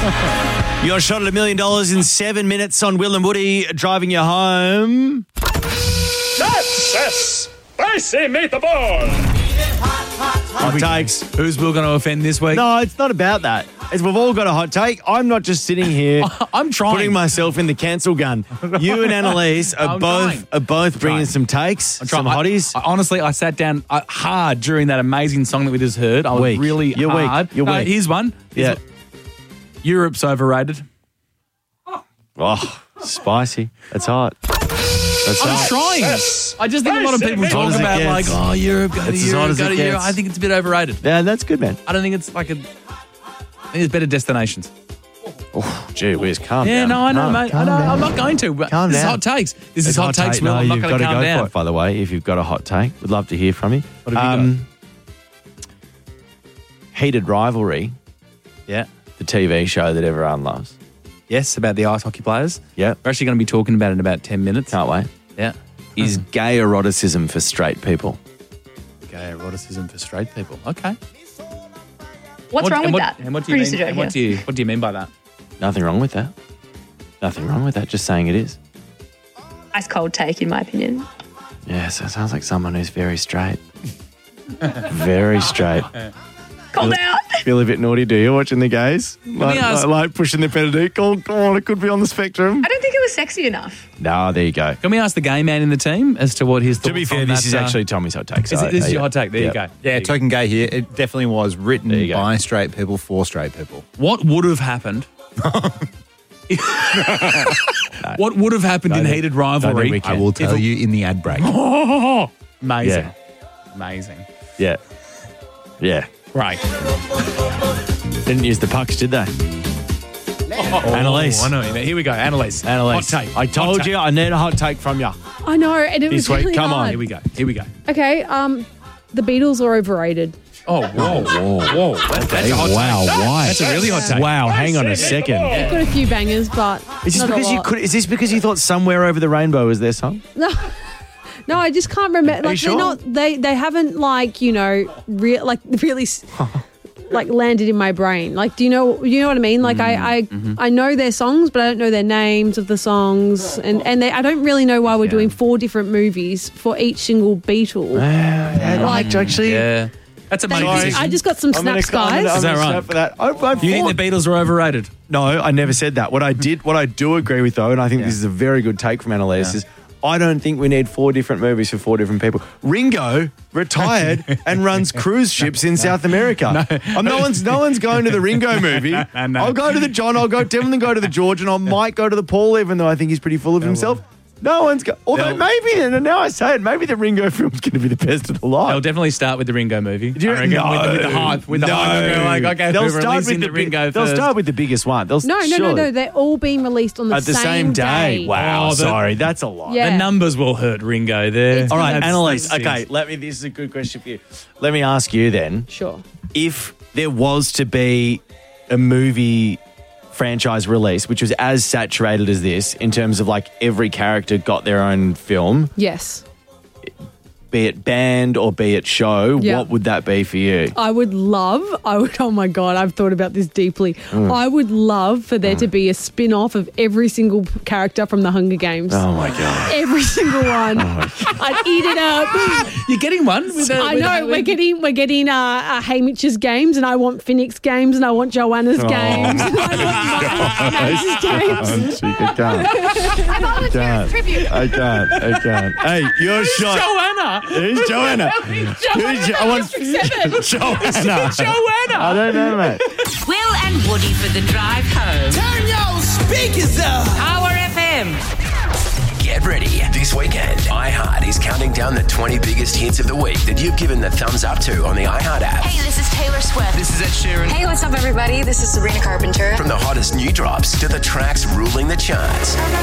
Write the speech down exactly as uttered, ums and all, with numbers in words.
Your shot at a million dollars in seven minutes on Will and Woody driving you home. That's a spicy meatball. Hot takes. Who's Will going to offend this week? No, it's not about that. It's, we've all got a hot take. I'm not just sitting here I'm trying. putting myself in the cancel gun. You and Annalise are I'm both trying. are both bringing trying. some takes, I'm trying. some hotties. I, I, honestly, I sat down uh, hard during that amazing song that we just heard. I was Weak. really You're weak. hard. You're No, weak. Here's one. Here's Yeah. one. Europe's overrated. Oh, spicy. That's hot. That's I'm hot. trying. Yes. I just think a lot of people As talk hot as it about like, gets. oh, Europe, go to It's as hot Europe, as go it to Europe. gets. I think it's a bit overrated. Yeah, that's good, man. I don't think it's like a. I think there's better destinations. Oh, gee whiz, calm Yeah, down. no, I know, Calm- mate. I calm know. down. I'm not going to. But Calm this down. is hot takes. This It's is hot, takes, take. Will. No, I'm not you've going got to to calm go down. for it, by the way, if you've got a hot take. We'd love to hear from you. What have you Heated Rivalry, Yeah. the T V show that everyone loves. Yes, about the ice hockey players. Yeah, We're actually going to be talking about it in about ten minutes. can't wait. Yeah. Is gay eroticism for straight people? Gay eroticism for straight people. Okay. What's What- wrong and with what, that? And what do you Producer mean? Joe And what do here. you what do you mean by that? Nothing wrong with that. Nothing wrong with that. Just saying it is. Ice cold take, in my opinion. Yeah, so it sounds like someone who's very straight. Very straight. Called out. Feel a bit naughty, do you, watching the gays? Like, ask- like, like pushing the Benedict. Oh, come on, it could be on the spectrum. I don't think it was sexy enough. No, there you go. Can we ask the gay man in the team as to what his thoughts To be fair, on this that, is uh, actually Tommy's hot take. Is so, it, this uh, is your yeah. hot take. There you Yeah. go. Yeah, There you go. token gay here. It definitely was written There you go. by straight people for straight people. What would have happened? What would have happened in think- heated don't think rivalry? we can. I will If tell it- you in the ad break. Amazing. Yeah. Amazing. Yeah. Yeah. Great. Didn't use the pucks, did they? Annalise. Oh, I know. Here we go. Annalise. Annalise. Hot take. I told Hot you take. I need a hot take from you. I know, and it This was week, really come on, hard. Here we go. Here we go. Okay, um, the Beatles are overrated. Oh, whoa. Whoa. Whoa. That's, that's a hot wow, take. why? That's a really hot take. Wow, hang on a second. They've got a few bangers, but Is this not a because you lot. could? Is this because you thought "Somewhere Over the Rainbow" was their song? No, no, I just can't remember. you Like sure? they're not. They they haven't like you know real like really s- like landed in my brain. Like, do you know you know what I mean? Like I I, Mm-hmm. I know their songs, but I don't know their names of the songs, and and they, I don't really know why we're doing four different movies for each single Beatle. Yeah, like actually. Yeah. That's a Thank money you. decision. I just got some I'm gonna- snaps, I'm gonna- guys. I'm Is that gonna right? snap For that. I, I Do you think thought- the Beatles are overrated? No, I never said that. What I did, what I do agree with though, and I think this is a very good take from Annalise, is I don't think we need four different movies for four different people. Ringo retired and runs cruise ships in South America. No, no one's no one's going to the Ringo movie. no. I'll go to the John. I'll go definitely go to the George, and I might go to the Paul, even though I think he's pretty full of himself. No one's go. Although They'll- maybe, and now I say it, maybe the Ringo film's going to be the best of the They'll lot. definitely start with the Ringo movie. Do you- I reckon, no, with, the, with the hype. With the no. hype. They'll go like, okay, they'll we're start with releasing the, the big- Ringo They'll first. start with the biggest one. They'll No, no, no, surely- no. They're all being released on the, at the same day. Wow, Oh, the- sorry, that's a lot. Yeah. The numbers will hurt Ringo there. It's All right, That's- Annalise. that's Okay, it. let me. This is a good question for you. Let me ask you then: Sure. if there was to be a movie franchise release which was as saturated as this in terms of like every character got their own film, Yes. be it band or be it show, Yeah. what would that be for you? I would love, I would, oh my God, I've thought about this deeply. I would love for there to be a spin off of every single character from the Hunger Games. Oh my god! Every single one. I'd eat it up. You're getting one? With a, I with know, a- we're getting we're getting uh, uh, Haymitch's games, and I want Phoenix games, and I want Joanna's games, and I want Max's games. She could can't. I volunteer as tribute. I can't. I can't. Hey, your shot. Joanna. Who's Joanna? Who's Jo- I want Joanna. Joanna. I don't know, mate. Will and Woody for the drive home. Turn your speakers up. Power F M. Get ready. This weekend, iHeart is counting down the twenty biggest hits of the week that you've given the thumbs up to on the iHeart app. Hey, this is Taylor Swift. This is Ed Sheeran. Hey, what's up, everybody? This is Sabrina Carpenter. From the hottest new drops to the tracks ruling the charts.